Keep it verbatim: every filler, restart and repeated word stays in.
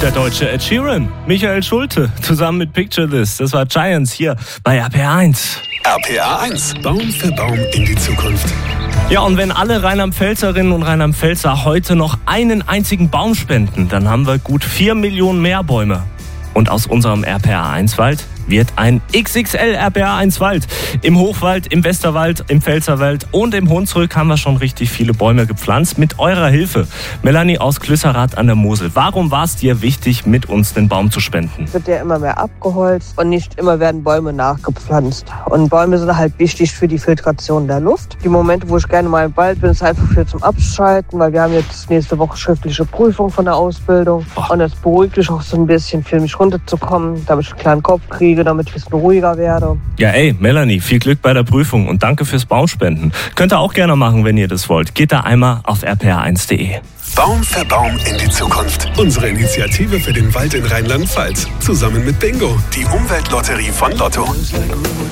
Der deutsche Ed Sheeran, Michael Schulte, zusammen mit Picture This. Das war Giants hier bei R P R eins. R P R eins, Baum für Baum in die Zukunft. Ja, und wenn alle Rheinland-Pfälzerinnen und Rheinland-Pfälzer heute noch einen einzigen Baum spenden, dann haben wir gut vier Millionen mehr Bäume. Und aus unserem R P R eins Wald wird ein X X L R P R eins Wald. Im Hochwald, im Westerwald, im Pfälzerwald und im Hunsrück haben wir schon richtig viele Bäume gepflanzt. Mit eurer Hilfe. Melanie aus Klüsserath an der Mosel. Warum war es dir wichtig, mit uns den Baum zu spenden? Wird ja immer mehr abgeholzt und nicht immer werden Bäume nachgepflanzt. Und Bäume sind halt wichtig für die Filtration der Luft. Die Momente, wo ich gerne mal im Wald bin, ist einfach für zum Abschalten, weil wir haben jetzt nächste Woche schriftliche Prüfung von der Ausbildung. Oh. Und das beruhigt mich auch so ein bisschen, für mich runterzukommen, damit ich einen kleinen Kopf kriege, damit ich ein bisschen ruhiger werde. Ja, ey, Melanie, viel Glück bei der Prüfung und danke fürs Baumspenden. Könnt ihr auch gerne machen, wenn ihr das wollt. Geht da einmal auf r p r eins punkt d e. Baum für Baum in die Zukunft. Unsere Initiative für den Wald in Rheinland-Pfalz. Zusammen mit Bingo, die Umweltlotterie von Lotto.